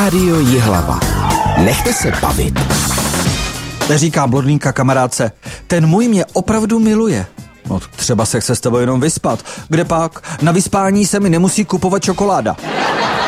Rádio Jihlava. Nechte se bavit. Říká blondýnka kamarádce, ten můj mě opravdu miluje. No třeba se chce s tebou jenom vyspat. Kde pak? Na vyspání se mi nemusí kupovat čokoláda.